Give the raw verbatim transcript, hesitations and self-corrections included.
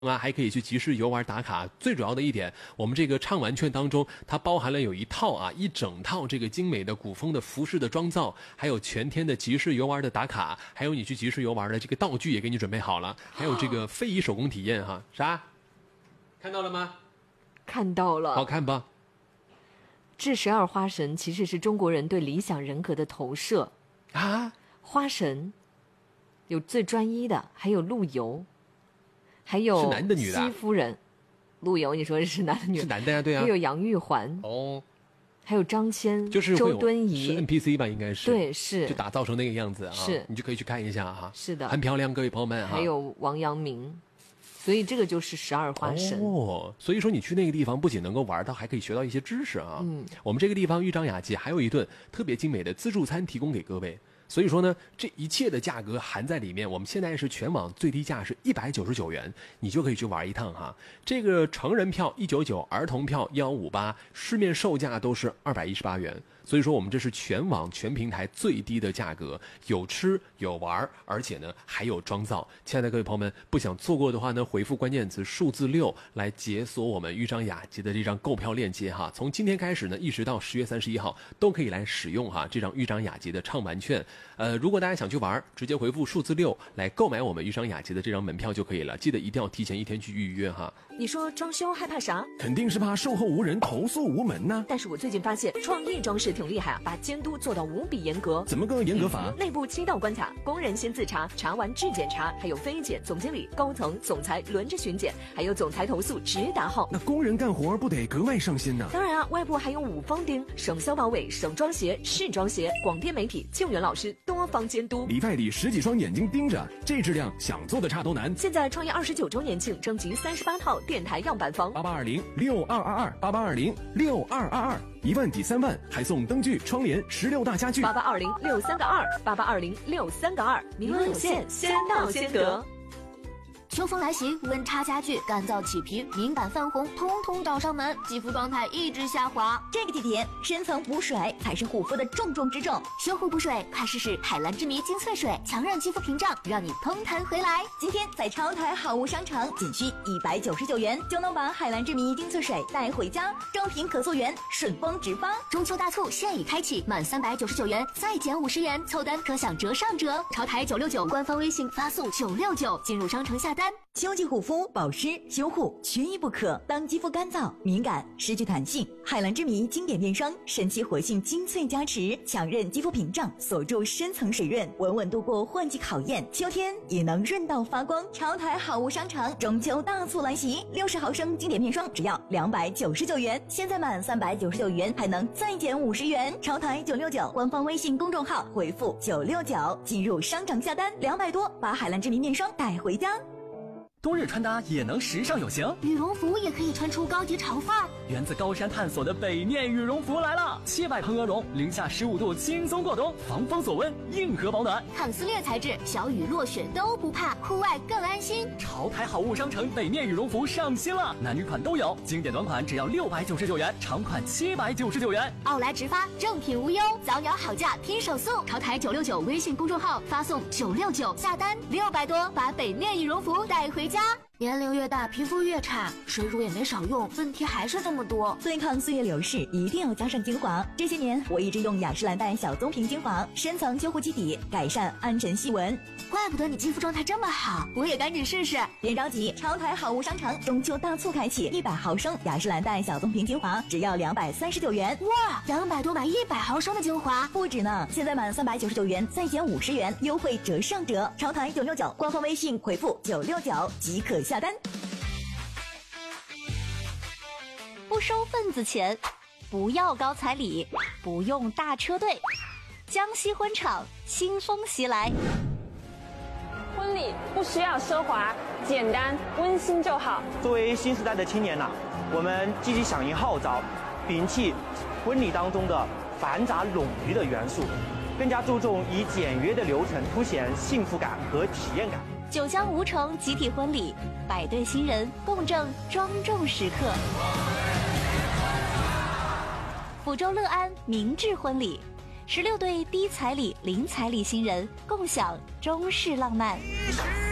啊，还可以去集市游玩打卡。最主要的一点，我们这个畅玩券当中，它包含了有一套啊，一整套这个精美的古风的服饰的妆造，还有全天的集市游玩的打卡，还有你去集市游玩的这个道具也给你准备好了，还有这个非遗手工体验哈。啥？看到了吗？ 看到了。 好看吧？ 这十二花神其实是中国人对理想人格的投射啊。 花神有最专一的，还有陆游。还有是男的女的？ 戚夫人，陆游，你说是男的女的？ 是男的呀，对啊。 还有杨玉环哦， 还有张骞， 就是周敦颐， 是 N P C 吧，应该是。 对，是就打造成那个样子啊， 是， 你就可以去看一下哈。 是的， 很漂亮，各位朋友们哈。 还有王阳明，所以这个就是十二花神哦。所以说你去那个地方，不仅能够玩到，还可以学到一些知识啊。嗯，我们这个地方豫章雅集还有一顿特别精美的自助餐提供给各位。所以说呢，这一切的价格含在里面。我们现在是全网最低价是一百九十九元，你就可以去玩一趟哈。这个成人票一百九十九，儿童票一千五百八十八，市面售价都是二百一十八元。所以说我们这是全网全平台最低的价格，有吃有玩，而且呢还有妆造。亲爱的各位朋友们，不想错过的话呢，回复关键词数字六来解锁我们豫章雅集的这张购票链接哈。从今天开始呢，一直到十月三十一号都可以来使用哈这张豫章雅集的畅玩券。呃，如果大家想去玩，直接回复数字六来购买我们豫章雅集的这张门票就可以了。记得一定要提前一天去预约哈。 你说装修害怕啥？ 肯定是怕售后无人，投诉无门呢。 但是我最近发现创意装饰挺厉害啊，把监督做到无比严格。 怎么个严格法？ 内部七道关卡，工人先自查，查完质检查，还有非检、总经理、高层、总裁轮着巡检，还有总裁投诉直达号。 那工人干活不得格外上心呢？ 当然啊，外部还有五方钉，省消保委、省装协、市装协、广电媒体、救援老师多方监督， 里外里十几双眼睛盯着，这质量想做的差都难。 现在创业二十九周年庆征集三十八套电台样板房， 八八二零六二二二八八二零六二二二，一万抵三万，还送灯具、窗帘、十六大家具。 八八二零六三个二，八八二零六三个二，名额有限，先到先得。 秋风来袭，温差加剧，干燥起皮，敏感泛红，通通找上门，肌肤状态一直下滑。 这个季节，深层补水才是护肤的重中之重。 修护补水，快试试海蓝之谜精粹水，强韧肌肤屏障，让你通弹回来。 今天在超台好物商城，仅需一百九十九元就能把海蓝之谜精粹水带回家，正品可溯源，顺丰直发。 中秋大促现已开启，满三百九十九元再减五十元，凑单可享折上折。超台九六九官方微信发送九六九进入商城下单。 秋季护肤保湿修护缺一不可，当肌肤干燥敏感失去弹性，海蓝之谜经典面霜神奇活性精粹加持，强韧肌肤屏障，锁住深层水润，稳稳度过换季考验，秋天也能润到发光。超台好物商城中秋大促来袭，六十毫升经典面霜只要两百九十九元，现在满三百九十九元还能再减五十元。超台九六九官方微信公众号回复九六九进入商城下单，两百多把海蓝之谜面霜带回家。 冬日穿搭也能时尚有型， 羽绒服也可以穿出高级潮范儿。 源自高山探索的北面羽绒服来了，切百蓬鹅绒，零下十五度轻松过冬，防风锁温，硬核保暖， 抗撕裂材质，小雨落雪都不怕，户外更安心。 潮台好物商城北面羽绒服上新了，男女款都有，经典短款只要六百九十九元，长款七百九十九元。 奥莱直发，正品无忧，早鸟好价拼手速。潮台九六九微信公众号发送九六九下单，六百多把北面羽绒服带回家。年龄越大，皮肤越差，水乳也没少用，问题还是这么多。 对抗岁月流逝，一定要加上精华。这些年，我一直用雅诗兰黛小棕瓶精华，深层修护基底，改善暗沉细纹。 怪不得你肌肤状态这么好，我也赶紧试试。 别着急，超台好物商城中秋大促开启，一百毫升雅诗兰黛小棕瓶精华只要两百三十九元。 哇，两百多买一百毫升的精华， 不止呢！现在满三百九十九元再减五十元，优惠折上折。超台九六九官方微信回复九六九即可下单。 不收份子钱，不要高彩礼，不用大车队，江西婚场清风袭来。 婚礼不需要奢华，简单温馨就好。 作为新时代的青年呐、啊，我们积极响应号召，摒弃婚礼当中的繁杂冗余的元素，更加注重以简约的流程凸显幸福感和体验感。 九江吴城集体婚礼，百对新人共振庄重时刻。抚州乐安明智婚礼，十六对低彩礼零彩礼新人共享中式浪漫。